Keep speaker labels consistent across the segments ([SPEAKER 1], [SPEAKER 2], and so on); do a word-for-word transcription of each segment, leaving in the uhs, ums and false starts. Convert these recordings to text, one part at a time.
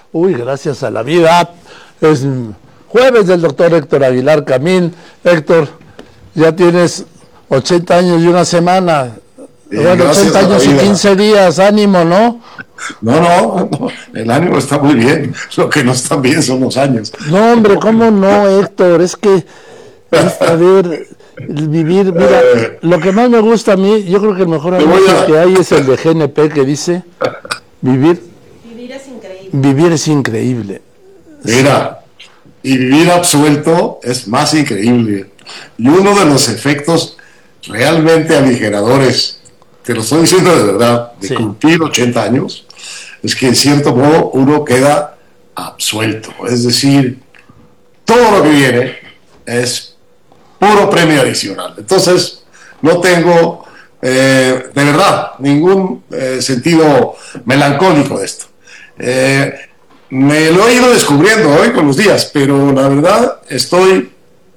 [SPEAKER 1] Uy, gracias a la vida. Es jueves del doctor Héctor Aguilar Camín. Héctor, ya tienes ochenta años y una semana.
[SPEAKER 2] Eh,
[SPEAKER 1] bueno, ochenta años y quince días, ánimo, ¿no?
[SPEAKER 2] No, no, no, el ánimo está muy bien. Lo que no está bien son los años.
[SPEAKER 1] No, hombre, ¿cómo no, Héctor? Es que, es, a ver, vivir, mira, lo que más me gusta a mí, yo creo que el mejor anuncio a... que hay es el de G N P que dice, vivir,
[SPEAKER 3] vivir es increíble.
[SPEAKER 1] Vivir es increíble.
[SPEAKER 2] Mira, y vivir absuelto es más increíble. Y uno de los efectos realmente aligeradores, te lo estoy diciendo de verdad, de sí. cumplir ochenta años, es que en cierto modo uno queda absuelto. Es decir, todo lo que viene es puro premio adicional. Entonces, no tengo, eh, de verdad, ningún eh, sentido melancólico de esto. Eh, me lo he ido descubriendo hoy con los días, pero la verdad estoy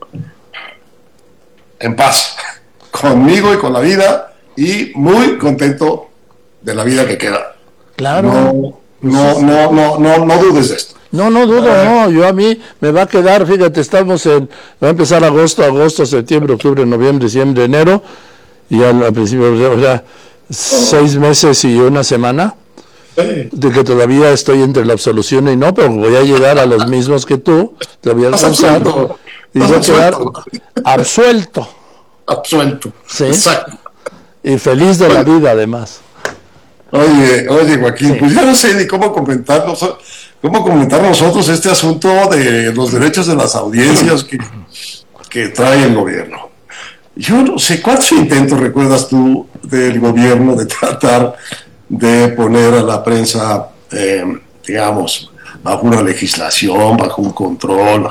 [SPEAKER 2] en paz conmigo y con la vida y muy contento de la vida que queda.
[SPEAKER 1] Claro.
[SPEAKER 2] No, no, no, no, no, no dudes de esto.
[SPEAKER 1] No, no dudo, no, yo a mí me va a quedar, fíjate, estamos en, va a empezar agosto, agosto, septiembre, octubre, noviembre, diciembre, enero, y al, al principio, o sea, seis meses y una semana, sí. de que todavía estoy entre la absolución y no, pero voy a llegar a los mismos que tú, te voy a alcanzar, y voy a quedar absuelto.
[SPEAKER 2] Absuelto,
[SPEAKER 1] ¿sí?
[SPEAKER 2] Exacto.
[SPEAKER 1] Y feliz de bueno. la vida, además.
[SPEAKER 2] Oye, oye, Joaquín, sí. pues ya no sé ni cómo comentarlo, cómo comentar nosotros este asunto de los derechos de las audiencias que, que trae el gobierno. Yo no sé, ¿cuántos intentos recuerdas tú del gobierno de tratar de poner a la prensa, eh, digamos, bajo una legislación, bajo un control?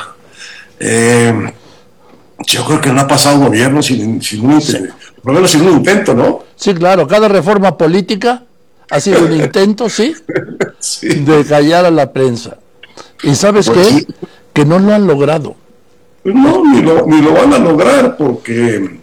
[SPEAKER 2] Eh, yo creo que no ha pasado gobierno sin, sin un intento, sí. por lo menos sin un intento, ¿no?
[SPEAKER 1] Sí, claro, cada reforma política ha sido un intento, ¿sí? sí, de callar a la prensa. ¿Y sabes pues, qué? Sí. Que no lo han logrado.
[SPEAKER 2] No, ni lo, ni lo van a lograr, porque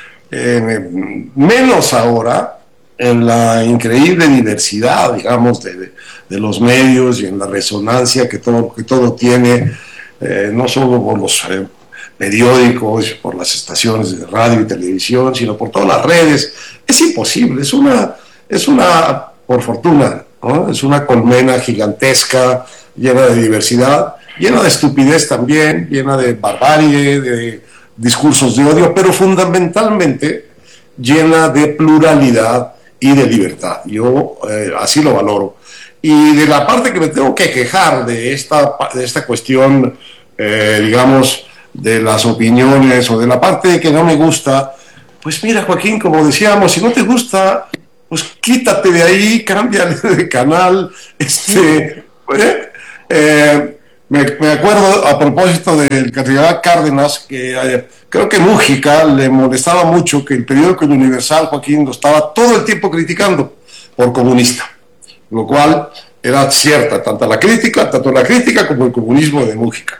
[SPEAKER 2] eh, menos ahora, en la increíble diversidad, digamos, de, de los medios y en la resonancia que todo, que todo tiene, eh, no solo por los eh, periódicos, por las estaciones de radio y televisión, sino por todas las redes. Es imposible, es una... Es una por fortuna, ¿no? Es una colmena gigantesca, llena de diversidad, llena de estupidez también, llena de barbarie, de discursos de odio, pero fundamentalmente llena de pluralidad y de libertad. Yo eh, así lo valoro. Y de la parte que me tengo que quejar de esta, de esta cuestión, eh, digamos, de las opiniones o de la parte que no me gusta, pues mira, Joaquín, como decíamos, si no te gusta... pues quítate de ahí, cámbiale de canal. Este, ¿eh? Eh, me, me acuerdo a propósito del cardenal Cárdenas, que eh, creo que Mújica le molestaba mucho que el periódico El Universal, Joaquín, lo estaba todo el tiempo criticando por comunista, lo cual era cierta, tanto la crítica, tanto la crítica como el comunismo de Mújica.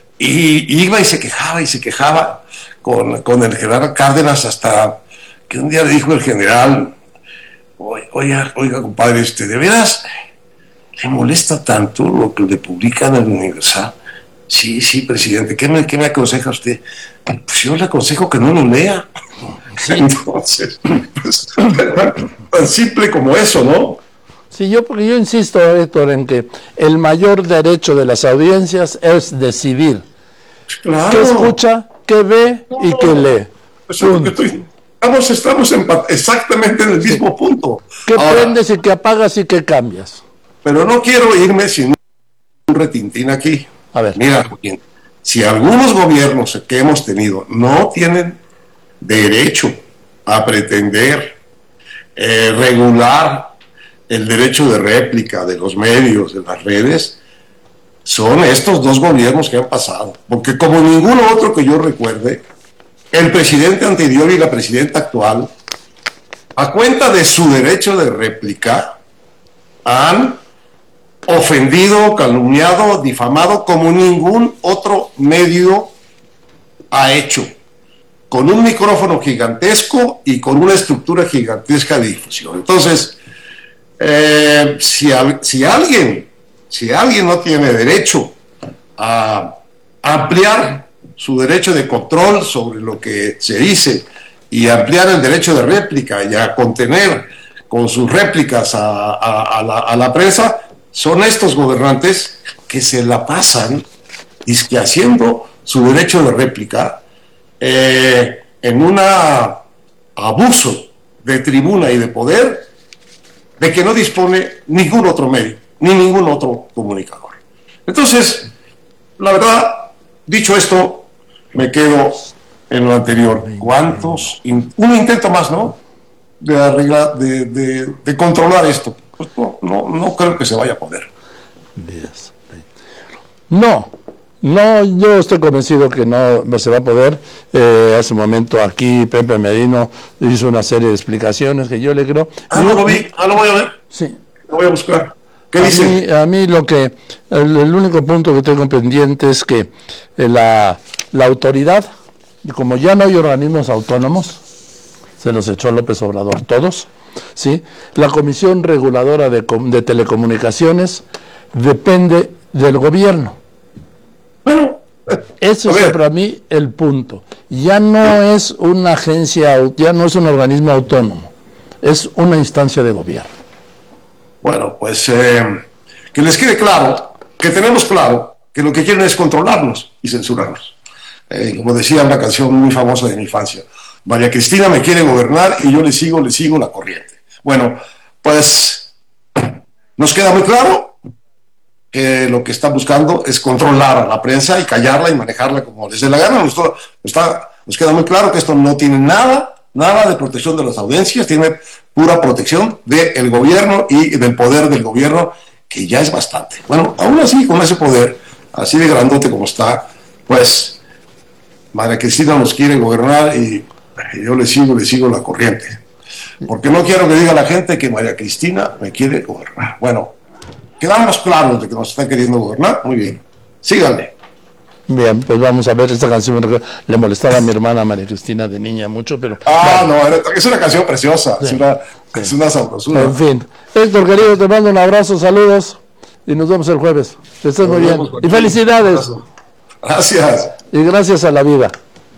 [SPEAKER 2] Y, y iba y se quejaba y se quejaba con, con el general Cárdenas, hasta que un día le dijo el general: Oiga, oiga, compadre, este, ¿de veras le molesta tanto lo que le publican en el Universal? Sí, sí, presidente, ¿qué me, qué me aconseja usted? Pues yo le aconsejo que no lo lea. Sí. Entonces, pues, tan simple como eso, ¿no?
[SPEAKER 1] Sí, yo, porque yo insisto, Héctor, en que el mayor derecho de las audiencias es decidir. Claro. ¿Qué escucha, qué ve no, y qué lee?
[SPEAKER 2] Eso es lo que estoy... Estamos, estamos en, exactamente en el mismo sí. punto.
[SPEAKER 1] ¿Qué Ahora, prendes y qué apagas y qué cambias?
[SPEAKER 2] Pero no quiero irme sin un retintín aquí.
[SPEAKER 1] A ver.
[SPEAKER 2] Mira, Joaquín, si algunos gobiernos que hemos tenido no tienen derecho a pretender eh, regular el derecho de réplica de los medios, de las redes, son estos dos gobiernos que han pasado. Porque como ninguno otro que yo recuerde, el presidente anterior y la presidenta actual, a cuenta de su derecho de réplica, han ofendido, calumniado, difamado como ningún otro medio ha hecho, con un micrófono gigantesco y con una estructura gigantesca de difusión. Entonces, eh, si, al, si alguien si alguien no tiene derecho a ampliar su derecho de control sobre lo que se dice y ampliar el derecho de réplica y a contener con sus réplicas a, a, a, la, a la prensa, son estos gobernantes que se la pasan disque haciendo su derecho de réplica eh, en un abuso de tribuna y de poder de que no dispone ningún otro medio, ni ningún otro comunicador. Entonces, la verdad, dicho esto, me quedo en lo anterior. ¿Cuántos? In- un intento más, ¿no? De arreglar, de, de, de controlar esto. Pues no, no, no creo que se vaya a poder.
[SPEAKER 1] No, no, yo estoy convencido que no, no se va a poder. Eh, hace un momento aquí Pepe Merino hizo una serie de explicaciones que yo le creo.
[SPEAKER 2] Ah, no lo vi, ah, lo voy a ver.
[SPEAKER 1] Sí.
[SPEAKER 2] Lo voy a buscar. ¿Qué
[SPEAKER 1] a
[SPEAKER 2] dice?
[SPEAKER 1] Mí, a mí lo que, el, el único punto que tengo pendiente es que eh, la, la autoridad, como ya no hay organismos autónomos, se los echó López Obrador todos, ¿sí? La Comisión Reguladora de, de Telecomunicaciones depende del gobierno.
[SPEAKER 2] Bueno,
[SPEAKER 1] Eso es para mí el punto. Ya no es una agencia, ya no es un organismo autónomo, es una instancia de gobierno.
[SPEAKER 2] Bueno, pues eh, que les quede claro, que tenemos claro que lo que quieren es controlarnos y censurarnos. Eh, como decía una canción muy famosa de mi infancia, María Cristina me quiere gobernar y yo le sigo, le sigo la corriente. Bueno, pues nos queda muy claro que lo que están buscando es controlar a la prensa y callarla y manejarla como les dé la gana. Nos, está, nos queda muy claro que esto no tiene nada, nada de protección de las audiencias, tiene pura protección del gobierno y del poder del gobierno, que ya es bastante. Bueno, aún así, con ese poder, así de grandote como está, pues María Cristina nos quiere gobernar y yo le sigo, le sigo la corriente. Porque no quiero que diga la gente que María Cristina me quiere gobernar. Bueno, quedamos claros de que nos están queriendo gobernar. Muy bien, síganle.
[SPEAKER 1] Bien, pues vamos a ver esta canción. Le molestaba a mi hermana María Cristina de niña mucho, pero...
[SPEAKER 2] Ah, vale. No, es una canción preciosa, sí, es una, sí. es una sabrosura.
[SPEAKER 1] En fin. Héctor, querido, te mando un abrazo, saludos y nos vemos el jueves. Que estés muy bien. Y felicidades.
[SPEAKER 2] Gracias.
[SPEAKER 1] Y gracias a la vida.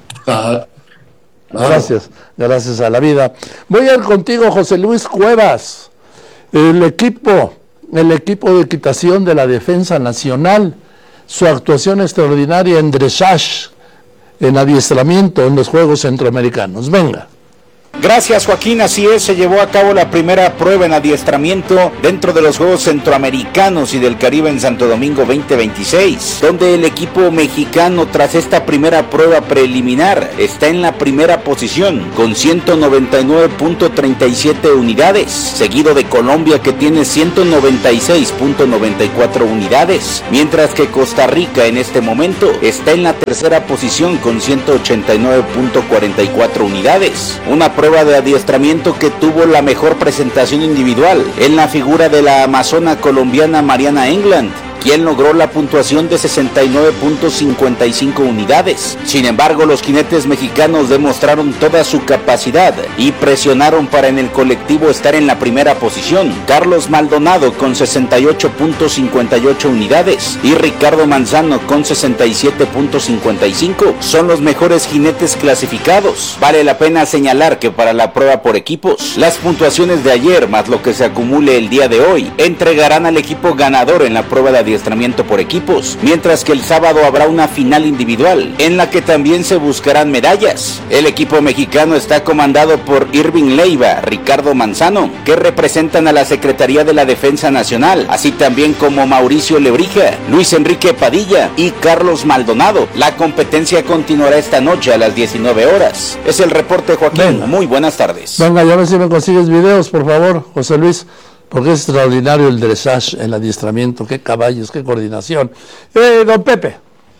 [SPEAKER 2] Ah, claro.
[SPEAKER 1] Gracias, gracias a la vida. Voy a ir contigo, José Luis Cuevas. El equipo, el equipo de equitación de la Defensa Nacional, su actuación extraordinaria en dressage, en adiestramiento en los Juegos Centroamericanos. Venga.
[SPEAKER 3] Gracias, Joaquín, así es, se llevó a cabo la primera prueba en adiestramiento dentro de los Juegos Centroamericanos y del Caribe en Santo Domingo veinte veintiséis, donde el equipo mexicano, tras esta primera prueba preliminar, está en la primera posición con ciento noventa y nueve punto treinta y siete unidades, seguido de Colombia, que tiene ciento noventa y seis punto noventa y cuatro unidades, mientras que Costa Rica en este momento está en la tercera posición con ciento ochenta y nueve punto cuarenta y cuatro unidades. Una prueba de adiestramiento que tuvo la mejor presentación individual en la figura de la amazona colombiana Mariana England, quien logró la puntuación de sesenta y nueve punto cincuenta y cinco unidades. Sin embargo, los jinetes mexicanos demostraron toda su capacidad y presionaron para en el colectivo estar en la primera posición. Carlos Maldonado con sesenta y ocho punto cincuenta y ocho unidades y Ricardo Manzano con sesenta y siete punto cincuenta y cinco son los mejores jinetes clasificados. Vale la pena señalar que para la prueba por equipos, las puntuaciones de ayer más lo que se acumule el día de hoy entregarán al equipo ganador en la prueba de adiestramiento adiestramiento por equipos, mientras que el sábado habrá una final individual en la que también se buscarán medallas. El equipo mexicano está comandado por Irving Leiva, Ricardo Manzano, que representan a la Secretaría de la Defensa Nacional, así también como Mauricio Lebrija, Luis Enrique Padilla y Carlos Maldonado. La competencia continuará esta noche a las diecinueve horas. Es el reporte, Joaquín.
[SPEAKER 1] Venga.
[SPEAKER 3] Muy buenas tardes.
[SPEAKER 1] Venga, ya a ver si me consigues videos, por favor, José Luis. Porque es extraordinario el dressage, el adiestramiento, qué caballos, qué coordinación. Eh, don Pepe.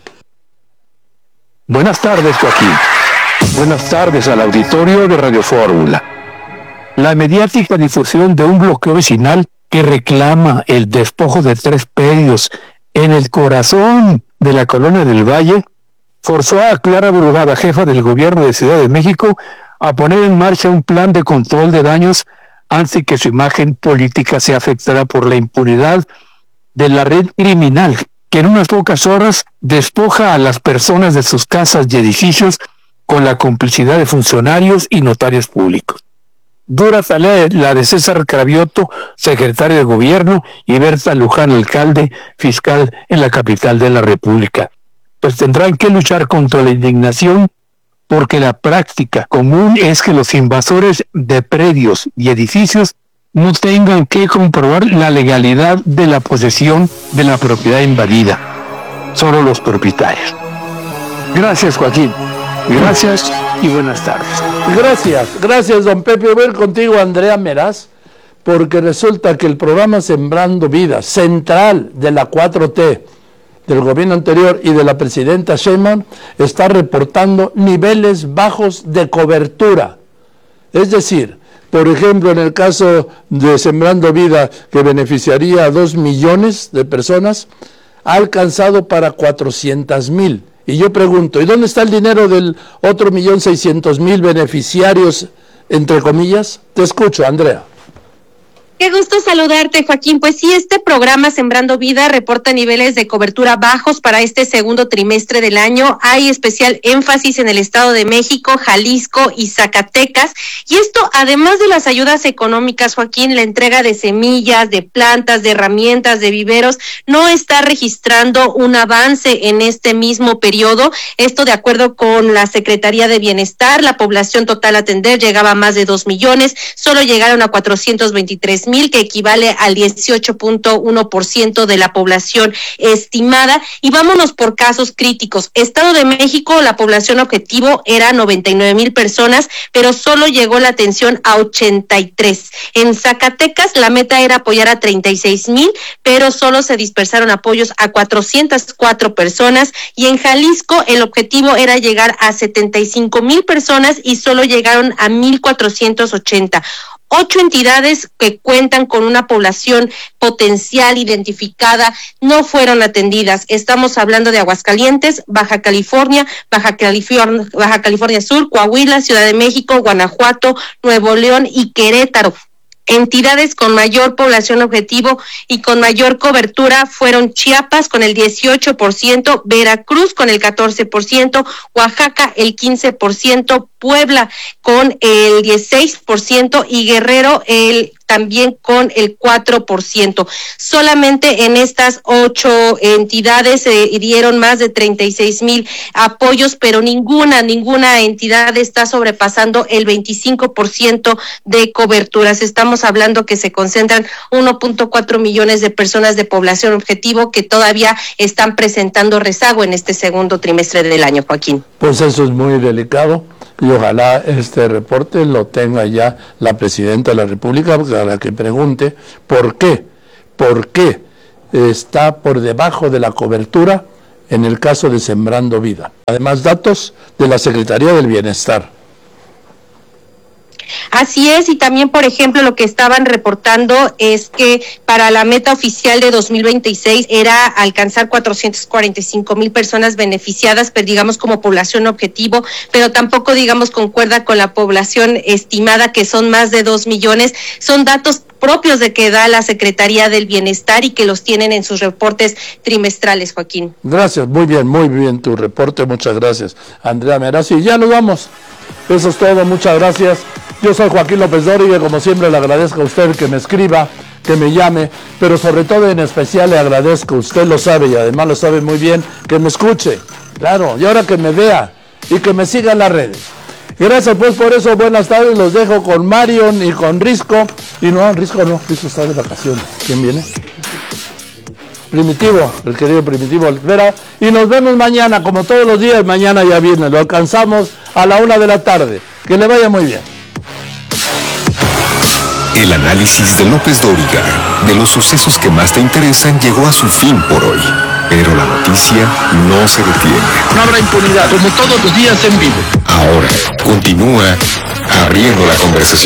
[SPEAKER 4] Buenas tardes, Joaquín. Buenas tardes al auditorio de Radio Fórmula. La mediática difusión de un bloqueo vecinal que reclama el despojo de tres predios en el corazón de la Colonia del Valle forzó a Clara Brugada, jefa del gobierno de Ciudad de México, a poner en marcha un plan de control de daños antes que su imagen política sea afectada por la impunidad de la red criminal que en unas pocas horas despoja a las personas de sus casas y edificios con la complicidad de funcionarios y notarios públicos. Dura tarea la de César Cravioto, secretario de Gobierno, y Berta Luján, alcalde fiscal en la capital de la República. Pues tendrán que luchar contra la indignación, porque la práctica común es que los invasores de predios y edificios no tengan que comprobar la legalidad de la posesión de la propiedad invadida, solo los propietarios. Gracias, Joaquín. Gracias y buenas tardes.
[SPEAKER 1] Gracias, gracias, don Pepe. Voy a ir contigo, Andrea Meraz, porque resulta que el programa Sembrando Vida, central de la cuatro T, del gobierno anterior y de la presidenta Sheinbaum, está reportando niveles bajos de cobertura. Es decir, por ejemplo, en el caso de Sembrando Vida, que beneficiaría a dos millones de personas, ha alcanzado para cuatrocientos mil. Y yo pregunto, ¿y dónde está el dinero del otro millón seiscientos mil beneficiarios, entre comillas? Te escucho, Andrea.
[SPEAKER 5] Qué gusto saludarte, Joaquín. Pues sí, este programa Sembrando Vida reporta niveles de cobertura bajos para este segundo trimestre del año. Hay especial énfasis en el Estado de México, Jalisco y Zacatecas. Y esto, además de las ayudas económicas, Joaquín, la entrega de semillas, de plantas, de herramientas, de viveros, no está registrando un avance en este mismo periodo. Esto de acuerdo con la Secretaría de Bienestar. La población total a atender llegaba a más de dos millones. Solo llegaron a cuatrocientos veintitrés mil, que equivale al dieciocho punto uno por ciento de la población estimada. Y vámonos por casos críticos. Estado de México, la población objetivo era noventa y nueve mil personas, pero solo llegó la atención a ochenta y tres. En Zacatecas, la meta era apoyar a treinta y seis mil, pero solo se dispersaron apoyos a cuatrocientas cuatro personas. Y en Jalisco, el objetivo era llegar a setenta y cinco mil personas y solo llegaron a mil cuatrocientos ochenta. Ocho entidades que cuentan con una población potencial identificada no fueron atendidas. Estamos hablando de Aguascalientes, Baja California, Baja California, Baja California Sur, Coahuila, Ciudad de México, Guanajuato, Nuevo León y Querétaro. Entidades con mayor población objetivo y con mayor cobertura fueron Chiapas con el dieciocho por ciento, Veracruz con el catorce por ciento, Oaxaca el quince por ciento, Puebla con el dieciséis por ciento y Guerrero el también con el cuatro por ciento. Solamente en estas ocho entidades se eh, dieron más de treinta y seis mil apoyos, pero ninguna, ninguna entidad está sobrepasando el veinticinco por ciento de coberturas. Estamos hablando que se concentran uno punto cuatro millones de personas de población objetivo que todavía están presentando rezago en este segundo trimestre del año, Joaquín.
[SPEAKER 1] Pues eso es muy delicado. Y ojalá este reporte lo tenga ya la presidenta de la República, para que pregunte por qué, por qué está por debajo de la cobertura en el caso de Sembrando Vida. Además, datos de la Secretaría del Bienestar.
[SPEAKER 5] Así es, y también, por ejemplo, lo que estaban reportando es que para la meta oficial de dos mil veintiséis era alcanzar cuatrocientos cuarenta y cinco mil personas beneficiadas, pero digamos como población objetivo, pero tampoco, digamos, concuerda con la población estimada, que son más de dos millones. Son datos propios de que da la Secretaría del Bienestar y que los tienen en sus reportes trimestrales, Joaquín.
[SPEAKER 1] Gracias, muy bien, muy bien tu reporte, muchas gracias, Andrea Meraz. Y ya nos vamos. Eso es todo, muchas gracias. Yo soy Joaquín López Dóriga y como siempre le agradezco a usted que me escriba, que me llame, pero sobre todo en especial le agradezco, usted lo sabe y además lo sabe muy bien, que me escuche, claro, y ahora que me vea y que me siga en las redes. Gracias pues por eso, buenas tardes, los dejo con Marion y con Risco, y no, Risco no, Risco está de vacaciones. ¿Quién viene? Primitivo, el querido Primitivo Olvera, y nos vemos mañana, como todos los días, mañana ya viene, lo alcanzamos a la una de la tarde, que le vaya muy bien.
[SPEAKER 6] El análisis de López Dóriga de los sucesos que más te interesan llegó a su fin por hoy. Pero la noticia no se detiene.
[SPEAKER 4] No habrá impunidad, como todos los días en vivo.
[SPEAKER 6] Ahora continúa abriendo la conversación.